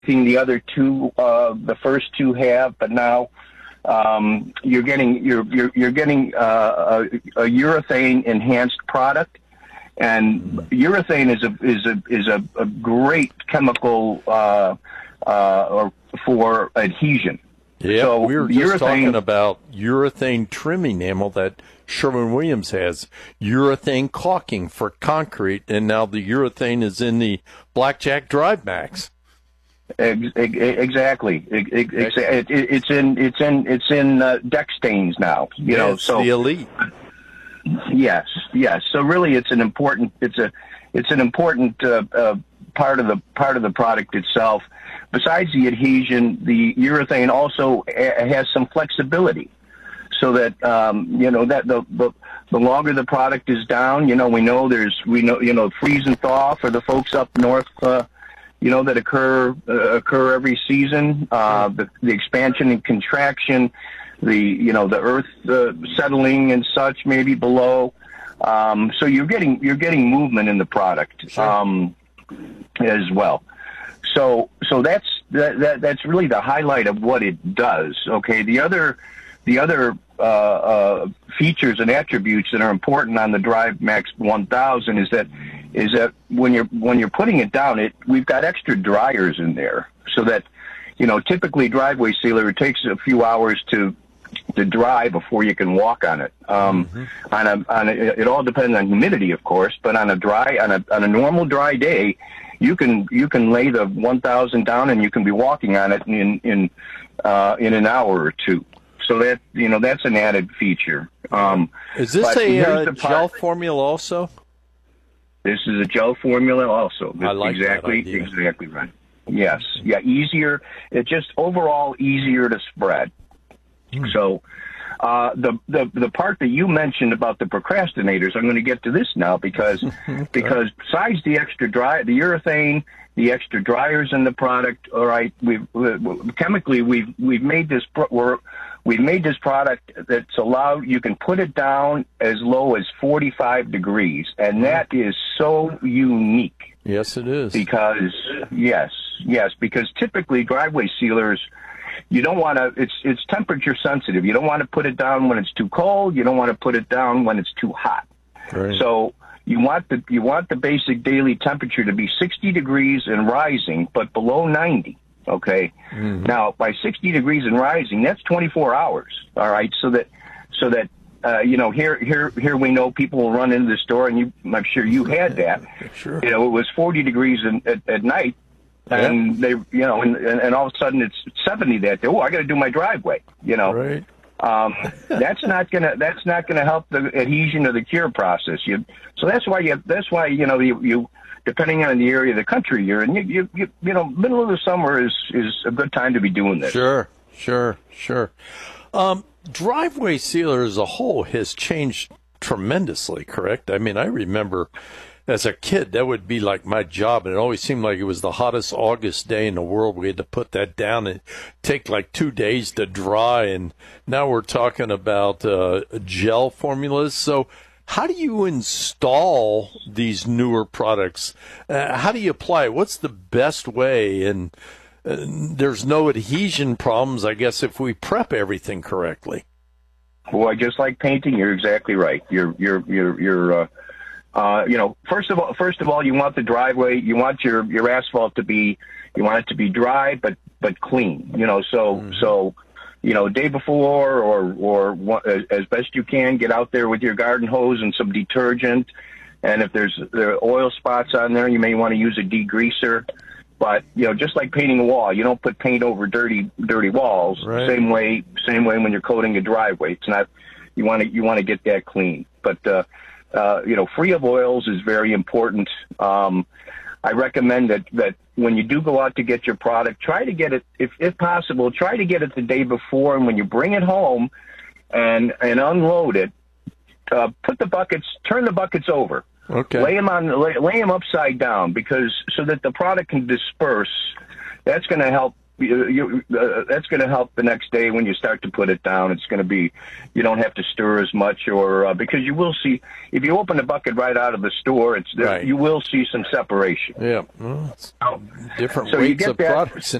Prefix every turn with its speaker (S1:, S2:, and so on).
S1: the other two, the first two have, but now you're getting a urethane enhanced product, and urethane is a great chemical for adhesion.
S2: Yeah,
S1: so
S2: we were just talking about urethane trim enamel that Sherwin-Williams has, urethane caulking for concrete, and now the urethane is in the Blackjack Drive Max.
S1: Exactly. It's in deck stains now. You know,
S2: so the Elite.
S1: Yes. So really, it's an important part of the product itself. Besides the adhesion, the urethane also has some flexibility, so that that the longer the product is down, we know freeze and thaw for the folks up north. That occur every season. The expansion and contraction, the earth settling and such, maybe below. So you're getting movement in the product as well. So that's really the highlight of what it does. Okay, the other features and attributes that are important on the Drive Max 1000 is that when you're putting it down, we've got extra dryers in there, so that typically driveway sealer, it takes a few hours to dry before you can walk on it. It all depends on humidity, of course, but on a normal dry day, you can lay the 1000 down and you can be walking on it in an hour or two. So that's an added feature.
S2: Is this a gel formula also?
S1: This is a gel formula also.
S2: I like
S1: exactly right. Yes.
S2: Mm-hmm.
S1: Yeah, easier. It's just overall easier to spread. So the part that you mentioned about the procrastinators, I'm going to get to this now because because besides the urethane, the extra dryers in the product, all right, we've made this product that's allowed, you can put it down as low as 45 degrees, and that is so unique.
S2: Yes, it is.
S1: Because typically driveway sealers, you don't want to, it's temperature sensitive. You don't want to put it down when it's too cold. You don't want to put it down when it's too hot.
S2: Right.
S1: So you want the basic daily temperature to be 60 degrees and rising, but below 90. Okay. Mm-hmm. Now, by 60 degrees and rising, that's 24 hours. All right. So that here we know people will run into the store, and I'm sure you had that.
S2: Sure.
S1: It was 40 degrees at night. And they, and all of a sudden it's 70 that day. Oh, I got to do my driveway.
S2: Right.
S1: That's not gonna help the adhesion or the cure process. So that's why you depending on the area of the country you're in, middle of the summer is a good time to be doing this.
S2: Sure. Driveway sealer as a whole has changed tremendously. Correct? I mean, I remember. As a kid, that would be like my job, and it always seemed like it was the hottest August day in the world. We had to put that down and take like 2 days to dry, and now we're talking about gel formulas. So how do you install these newer products? How do you apply it? What's the best way? And there's no adhesion problems, I guess, if we prep everything correctly.
S1: Well, just like painting, you're exactly right. First of all, you want the driveway, you want your asphalt to be dry, but clean, so day before or as best you can, get out there with your garden hose and some detergent. And if there are oil spots on there, you may want to use a degreaser. But, just like painting a wall, you don't put paint over dirty walls.
S2: Right.
S1: Same way when you're coating a driveway. It's not, you want to get that clean. But, free of oils is very important. I recommend that when you do go out to get your product, try to get it, if possible, try to get it the day before. And when you bring it home and unload it, turn the buckets over.
S2: Okay.
S1: Lay them upside down so that the product can disperse. That's going to help that's going to help the next day when you start to put it down. It's going to be, you don't have to stir as much, or because you will see, if you open the bucket right out of the store,
S2: Right.
S1: you will see some separation.
S2: Yeah, well, it's different
S1: So you
S2: weights
S1: get
S2: of
S1: that-
S2: products